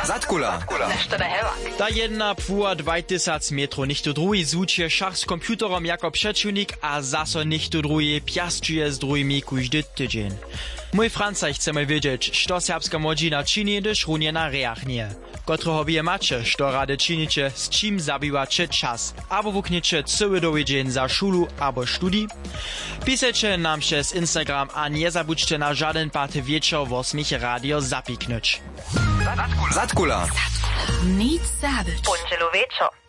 Zatkula. Ta jedna půła 2000 metrów, nichto drugi zúčuje šach z komputerom jako przeciwnik, a zaso nichto drugi piastuje z drugimi kujdy tydzień. Mój Francaj chcemy wiedzieć, što serbska młodzina czyni, gdyż runie na reach nie. Kotroho wie macie, što rady czynicie, z czym zabiwacie czas, albo wukniecie cały doły dzień za szulu albo studii? Pisajcie nam przez Instagram, a nie zabudźcie na żaden party wieczór w 8 radio zapiknąć. Zatkula. Nic zabyć. Ponczelo wieczór.